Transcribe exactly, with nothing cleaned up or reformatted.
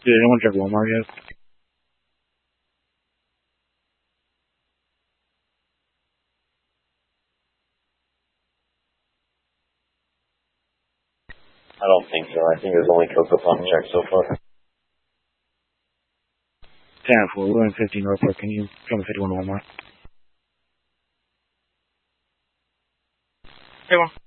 Did anyone check Walmart yet? I don't think so. I think there's only Coco Pump checked so far. ten four, we're in fifteen Northport. Can you come to fifty-one Walmart? Hey, one.